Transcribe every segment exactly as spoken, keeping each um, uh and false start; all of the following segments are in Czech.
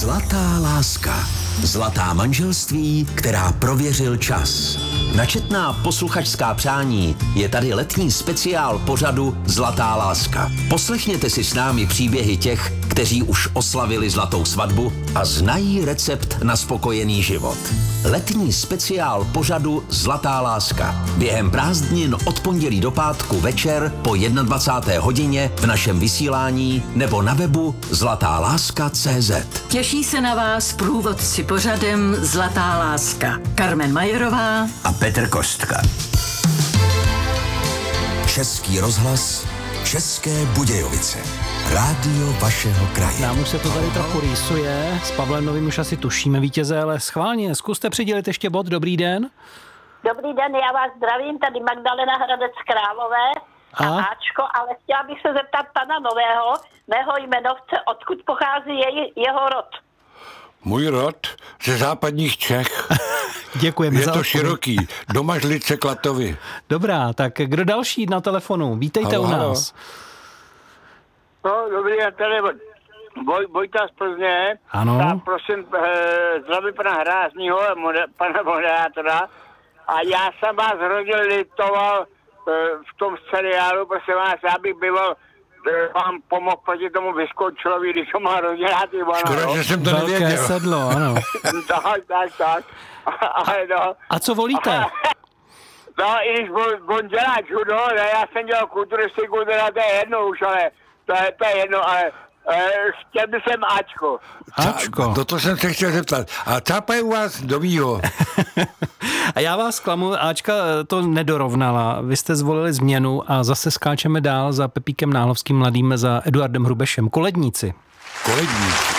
Zlatá láska. Zlatá manželství, která prověřil čas. Na četná posluchačská přání je tady letní speciál pořadu Zlatá láska. Poslechněte si s námi příběhy těch, kteří už oslavili zlatou svatbu a znají recept na spokojený život. Letní speciál pořadu Zlatá láska. Během prázdnin od pondělí do pátku večer po dvacáté jedné hodině v našem vysílání nebo na webu zlatá láska tečka cé zet. Těší se na vás průvodci pořadem Zlatá láska. Carmen Majerová a Petr Kostka. Český rozhlas, České Budějovice. Rádio vašeho kraje. Nám už se to tady trochu rýsuje. S Pavlem Novým už asi tušíme vítěze, ale schválně, zkuste přidělit ještě bod. Dobrý den. Dobrý den, já vás zdravím, tady Magdalena Hradec Králové a, a Ačko, ale chtěla bych se zeptat pana Nového, mého jmenovce, odkud pochází jej, jeho rod. Můj rod ze západních Čech. Děkujeme Je za to odpověď. široký. Domažlice Klatovy. Dobrá, tak kdo další na telefonu? Vítejte Halo, u halo. nás. No, dobrý, já tady Boj, Bojta z Plzně. Ano. Tak prosím, eh, zdravím pana Hráznýho, moder, pana moderátora. A já jsem vás hodně litoval eh, v tom seriálu, prosím vás, já bych býval eh, vám pomohl proti tomu vyskočilovi, když ho má hrozně rád Ivana. Skoro, že jsem to Velké nevěděl. sedlo, ano. tak, tak, tak. Ale no. A co volíte? No, i když on, on dělá judo, ne, já jsem dělal kulturistiku, teda to je jedno už, ale to je, to je jedno, ale e, chtěl bych jsem Ačko. Ačko. Do toho jsem se chtěl zeptat. A cápa je u vás novýho? A já vás klamu, Ačka to nedorovnala. Vy jste zvolili změnu a zase skáčeme dál za Pepíkem Náhlovským mladým, za Eduardem Hrubešem. Koledníci. Koledníci.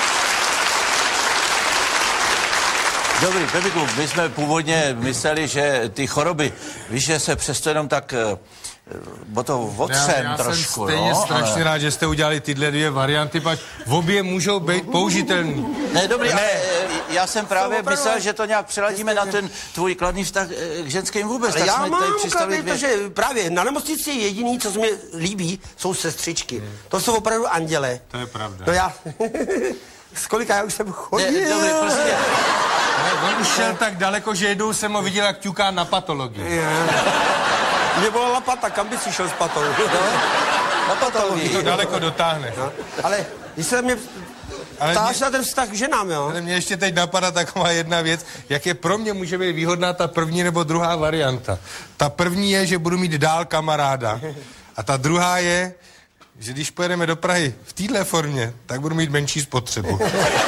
Dobrý, Pepiku, my jsme původně mysleli, že ty choroby, víš, že se přesto jenom tak bo to otřem já, já trošku, jsem stejně no, strašně ale... rád, že jste udělali tyhle dvě varianty, pak v obě můžou být použitelný. Ne, dobrý, ne. ale já jsem právě myslel, že to nějak přeladíme na ten tvůj kladný vztah k ženským vůbec. Ale tak já jsme mám tady přistavili kladný, dvě... protože právě na nemocnici jediný, co se mi líbí, jsou sestřičky. To jsou opravdu anděle. To je pravda. No já... Z kolika já už jsem chodil. Ne, dobrý, prostě... Ale on už šel tak daleko, že jednou jsem ho viděl, jak ťuká na patologii. Mě byla lapata, kam by si šel s patou? No, na patologii. To daleko dotáhne. No, ale když se mě ptáš na ten vztah k ženám, jo? Ale mě ještě teď napadá taková jedna věc, jak je pro mě může být výhodná ta první nebo druhá varianta. Ta první je, že budu mít dál kamaráda. A ta druhá je, že když pojedeme do Prahy v téhle formě, tak budu mít menší spotřebu.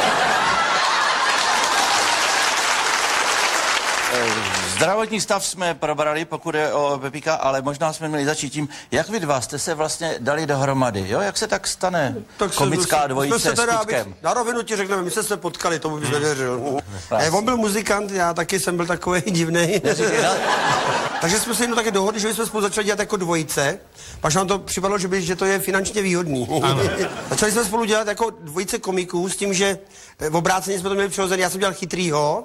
Zdravotní stav jsme probrali, pokud je o Pepíka, ale možná jsme měli začít tím, jak vy dva jste se vlastně dali dohromady, jo? Jak se tak stane Tak se- komická jsme dvojice se s teda, Kutkem? abych- Na rovinu ti řekneme, my jsme se potkali, tomu bys nevěřil. Eh, On byl muzikant, já taky jsem byl takový divnej. Takže jsme se jenom taky dohodli, že bychom spolu začali dělat jako dvojice. Pak nám to připadlo, že, by, že to je finančně výhodný. Začali jsme spolu dělat jako dvojice komiků s tím, že v obráceně jsme to měli přirozený. Já jsem dělal chytrýho.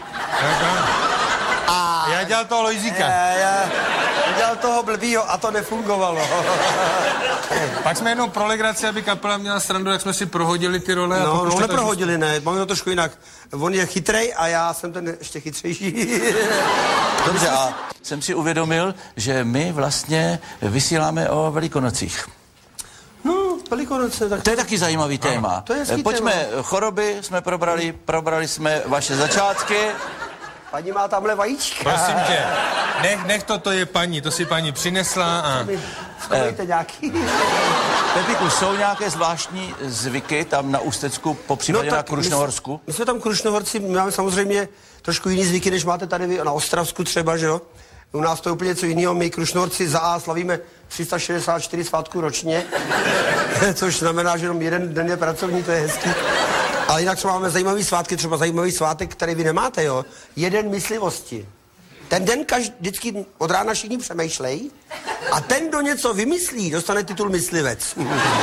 A Já dělal toho Lojzíka. já, já dělal toho blbýho a to nefungovalo. Pak jsme jenom pro legraci, aby kapela měla srandu, jak jsme si prohodili ty role. A No, pak už no to tak- neprohodili, ne, máme to trošku jinak. On je chytrej a já jsem ten ještě chytřejší. Dobře, a jsem si uvědomil, že my vlastně vysíláme o Velikonocích. No, Velikonoce, tak To je taky zajímavý téma. to je hezký Pojďme, téma. choroby jsme probrali, probrali jsme vaše začátky. paní má tamhle vajíčka. Prosím tě, nech, nech to, to je paní, to si paní přinesla a... Schovejte nějaký. Pepiku, jsou nějaké zvláštní zvyky tam na Ústecku, po případě na Krušnohorsku? My, my jsme tam Krušnohorci, my máme samozřejmě trošku jiný zvyky, než máte tady vy na Ostravsku třeba, že jo? U nás to je úplně něco jiného. My Krušnohorci za A slavíme tři sta šedesát čtyři svátků ročně, což znamená, že jenom jeden den je pracovní, to je hezký. Ale jinak třeba máme zajímavý svátky, třeba zajímavý svátek, který vy nemáte, jo? Jeden myslivosti. Ten den každý, vždycky od rána všichni přemýšlej a ten, kdo něco vymyslí, dostane titul myslivec.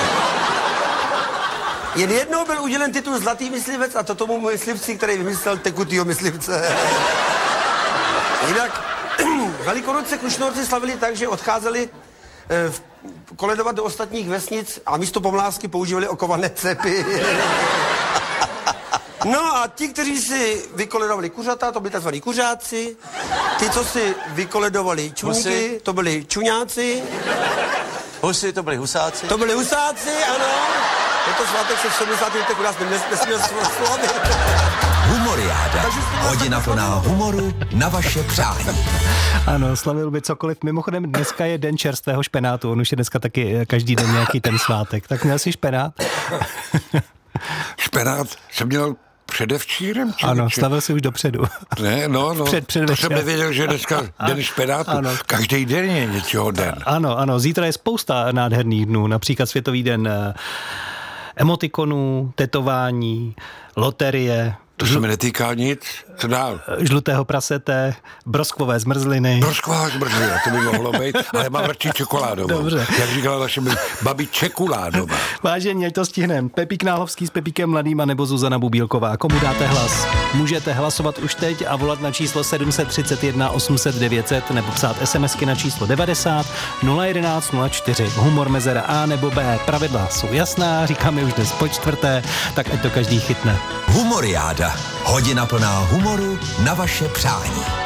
Jen jednou byl udělen titul zlatý myslivec a to tomu myslivci, který vymyslel tekutýho myslivce. Jinak Velikonoce Krušnohorci slavili tak, že odcházeli eh, koledovat do ostatních vesnic a místo pomlásky používali okované cepy. No a ti, kteří si vykoledovali kuřata, to byli takzvaní kuřáci. Ty, co si vykoledovali čuňky, to byli čuňáci. Husy, to byli husáci. To byli husáci, ano. Je to svátek se v sedmdesátých letech u nás nesměl slavit. Humoriáda. Hodina plná humoru na vaše přání. Ano, slavil by cokoliv. Mimochodem, dneska je den čerstvého špenátu. On už je dneska taky každý den nějaký ten svátek. Tak měl jsi špenát? Špenát jsem měl předevčírem? Či Ano, či... slavil si už dopředu. Ne, no, no. Před, před to jsem nevěděl, že dneska den špenátu. Ano. Každý den je něčeho den. Ano, ano. Zítra je spousta nádherných dnů. Například Světový den emotikonů, tetování, loterie. To se mi netýká nic. Co dál? Žlutého prasete, broskvové zmrzliny. Broskvová zmrzlina, to by mohlo být, ale mám radši čokoládovou. Dobře. Jak říkala naše babi, čekuládová. Vážení, ať to stihneme. Pepík Nálovský s Pepíkem Mladým a nebo Zuzana Bubílková. Komu dáte hlas? Můžete hlasovat už teď a volat na číslo sedm set třicet jedna osm set devět set nebo psát SMSky na číslo devadesát nula jedenáct nula čtyři. Humor mezera A nebo B. Pravidla jsou jasná, říkáme už dnes po čtvrté, tak ať to každý chytne. Humoriáda. Hodina plná humoru na vaše přání.